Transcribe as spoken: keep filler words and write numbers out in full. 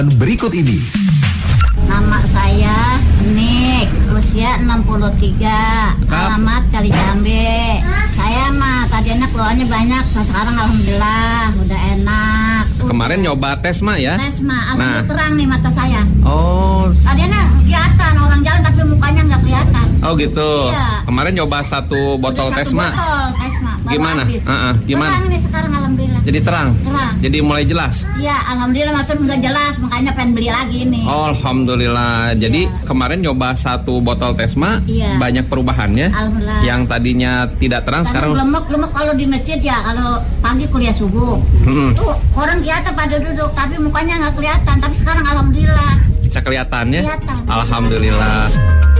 Berikut ini. Nama saya Nik, usia enam puluh tiga, alamat Kalijambe. Saya mah tadinya keluarnya banyak, sekarang alhamdulillah udah enak. Kemarin Udah. nyoba tes mah ya? Tes mah, alhamdulillah Nah. terang nih mata saya. Oh, Tadinya kelihatan orang jalan tapi mukanya nggak kelihatan. oh gitu. Iya. Kemarin nyoba satu botol Udah tes satu mah. botol tes mah. baru Gimana? habis. Uh-uh, gimana? Terang nih sekarang alhamdulillah. Jadi terang. Terang. Jadi mulai jelas. Iya, alhamdulillah maksud nggak jelas, makanya pengen beli lagi nih. Oh, alhamdulillah. Jadi Iya. kemarin nyoba satu botol tesma, Iya. banyak perubahannya. Alhamdulillah. Yang tadinya tidak terang Karena sekarang. lemek-lemek kalau di masjid ya, kalau pagi kuliah subuh. Mm-mm. Tuh orang kelihatan pada duduk, tapi mukanya nggak kelihatan. Tapi sekarang alhamdulillah. Bisa kelihatannya. Kelihatan. Alhamdulillah.